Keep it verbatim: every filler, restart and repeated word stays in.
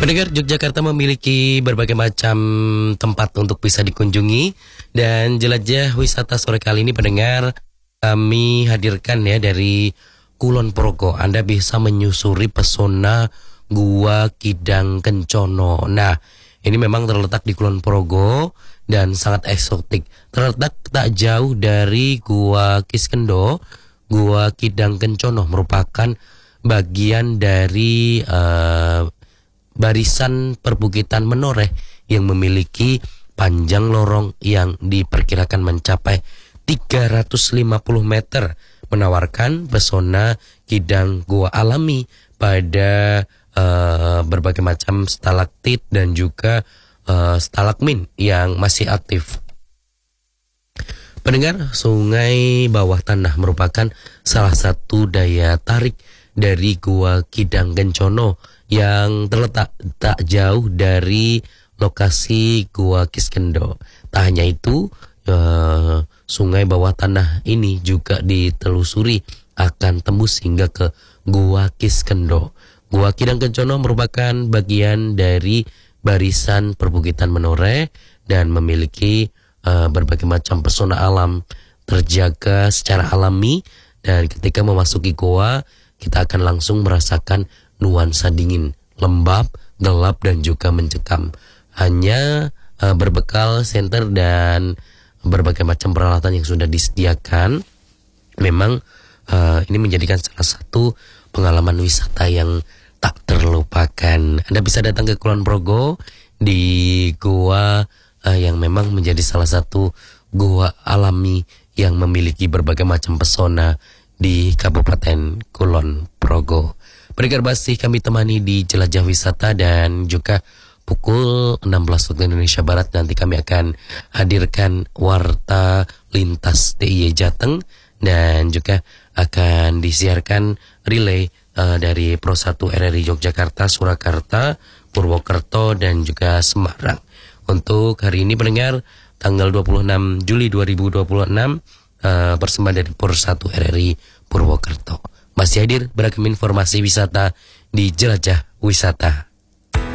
Pendengar, Yogyakarta memiliki berbagai macam tempat untuk bisa dikunjungi, dan jelajah wisata sore kali ini pendengar kami hadirkan ya dari Kulon Progo. Anda bisa menyusuri pesona Gua Kidang Kencono. Nah, ini memang terletak di Kulon Progo dan sangat eksotik. Terletak tak jauh dari Gua Kiskendo. Gua Kidang Kencono merupakan bagian dari uh, barisan perbukitan menoreh yang memiliki panjang lorong yang diperkirakan mencapai tiga ratus lima puluh meter, menawarkan pesona kidang gua alami pada uh, berbagai macam stalaktit dan juga uh, stalagmin yang masih aktif. Pendengar, sungai bawah tanah merupakan salah satu daya tarik dari Gua Kidang Kencono yang terletak tak jauh dari lokasi Gua Kiskendo. Tak hanya itu, eh, sungai bawah tanah ini juga ditelusuri akan tembus hingga ke Gua Kiskendo. Gua Kidang Kencono merupakan bagian dari barisan perbukitan menoreh dan memiliki eh, berbagai macam pesona alam terjaga secara alami, dan ketika memasuki goa kita akan langsung merasakan nuansa dingin, lembab, gelap, dan juga mencekam. Hanya uh, berbekal senter dan berbagai macam peralatan yang sudah disediakan, memang uh, ini menjadikan salah satu pengalaman wisata yang tak terlupakan. Anda bisa datang ke Kulon Progo di goa uh, yang memang menjadi salah satu goa alami yang memiliki berbagai macam pesona di Kabupaten Kulon Progo. Pendengar, masih kami temani di jelajah wisata, dan juga pukul enam belas waktu Indonesia Barat nanti kami akan hadirkan warta lintas D I Y Jateng, dan juga akan disiarkan relay uh, dari Pro satu R R I Yogyakarta, Surakarta, Purwokerto, dan juga Semarang. Untuk hari ini pendengar, tanggal dua puluh enam Juli dua ribu dua puluh enam, uh, persembahan dari Pro satu R R I Purwokerto. Masih hadir beragam informasi wisata di Jelajah Wisata.